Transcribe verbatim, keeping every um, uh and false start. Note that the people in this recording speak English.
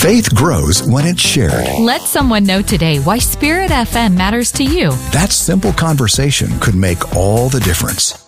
Faith grows when it's shared. Let someone know today why Spirit F M matters to you. That simple conversation could make all the difference.